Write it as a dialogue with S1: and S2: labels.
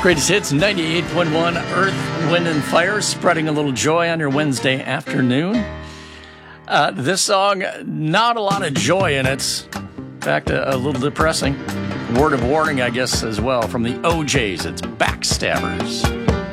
S1: Greatest hits 98.1 Earth, Wind, and Fire, spreading a little joy on your Wednesday afternoon. This song, not a lot of joy in it. In fact, a little depressing. Word of warning, I guess, as well, from the OJs. It's Backstabbers.